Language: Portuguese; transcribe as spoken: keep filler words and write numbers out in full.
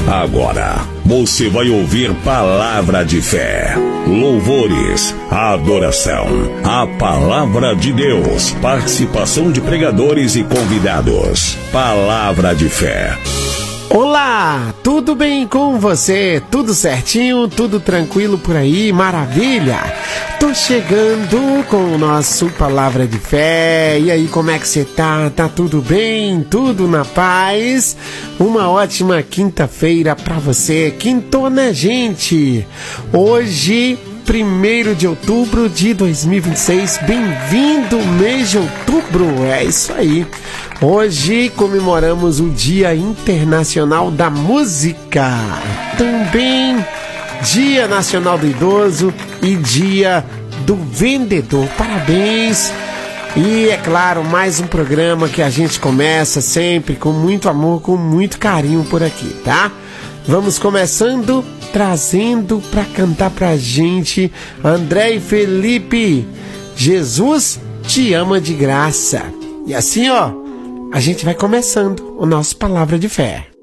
Agora, você vai ouvir palavra de fé, louvores, adoração, a palavra de Deus, participação de pregadores e convidados. Palavra de fé. Olá, tudo bem com você? Tudo certinho? Tudo tranquilo por aí? Maravilha! Tô chegando com o nosso Palavra de Fé. E aí, como é que você tá? Tá tudo bem? Tudo na paz? Uma ótima quinta-feira pra você. Quintou, né, gente? Hoje, primeiro de outubro de dois mil e vinte e seis. Bem-vindo, mês de outubro. É isso aí. Hoje comemoramos o Dia Internacional da Música, também Dia Nacional do Idoso e Dia do Vendedor. Parabéns! E é claro, mais um programa que a gente começa sempre com muito amor, com muito carinho por aqui, tá? Vamos começando trazendo para cantar pra gente André e Felipe. Jesus te ama de graça. E assim, ó, a gente vai começando o nosso Palavra de Fé.